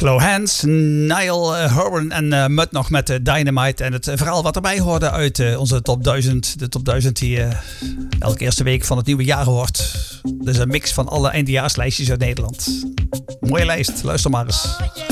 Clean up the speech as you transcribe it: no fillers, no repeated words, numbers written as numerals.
Slow Hands, Niall Horan en Mud nog met Dynamite. En het verhaal wat erbij hoorde uit onze top 1000. De top 1000 die elke eerste week van het nieuwe jaar hoort. Dus een mix van alle eindejaarslijstjes uit Nederland. Mooie lijst, luister maar eens.